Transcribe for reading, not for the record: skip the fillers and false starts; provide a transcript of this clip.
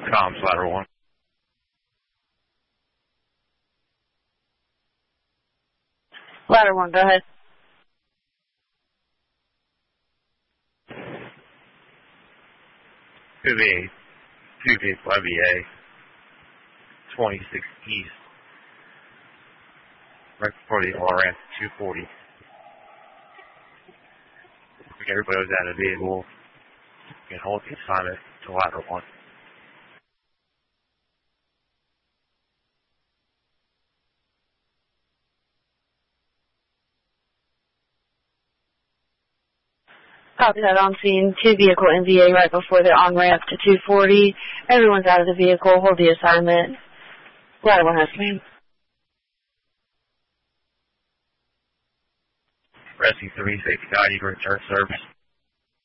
Comms, ladder 1. Ladder 1, go ahead. Two vehicle IVA, 26 East, right before the LRN 240. If everybody was out of the vehicle, you can hold the assignment to ladder 1. Copy that on scene. 2 vehicle NVA right before the on-ramp to 240. Everyone's out of the vehicle. Hold the assignment. Ladder 1 has me. Rescue 3, safety guide, you can return service.